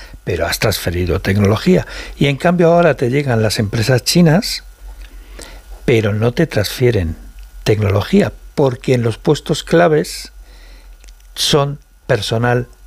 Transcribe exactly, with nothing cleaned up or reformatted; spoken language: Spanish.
pero has transferido tecnología. Y en cambio ahora te llegan las empresas chinas, pero no te transfieren tecnología, porque en los puestos claves son personal